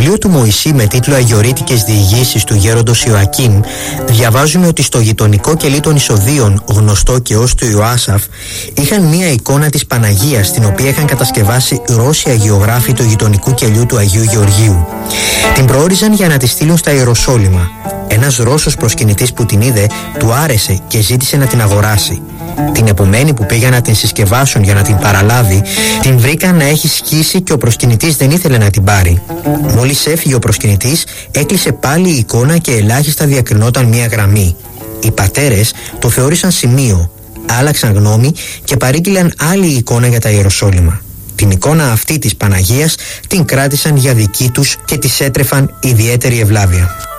βιβλίο του Μωυσή με τίτλο «Αγιορείτικες διηγήσεις» του γέροντος Ιωακίμ διαβάζουμε ότι στο γειτονικό κελί των Ισοδίων, γνωστό και ως του Ιωάσαφ, είχαν μία εικόνα της Παναγίας, την οποία είχαν κατασκευάσει Ρώσοι αγιογράφοι του γειτονικού κελιού του Αγίου Γεωργίου. Την προόριζαν για να τη στείλουν στα Ιεροσόλυμα. Ένας Ρώσος προσκυνητής που την είδε του άρεσε και ζήτησε να την αγοράσει. Την επομένη που πήγαν να την συσκευάσουν για να την παραλάβει, την βρήκαν να έχει σκίσει και ο προσκυνητής δεν ήθελε να την πάρει. Μόλις έφυγε ο προσκυνητής, έκλεισε πάλι η εικόνα και ελάχιστα διακρινόταν μία γραμμή. Οι πατέρες το θεώρησαν σημείο, άλλαξαν γνώμη και παρήγγειλαν άλλη εικόνα για τα Ιεροσόλυμα. Την εικόνα αυτή της Παναγίας την κράτησαν για δική τους και της έτρεφαν ιδιαίτερη ευλάβεια.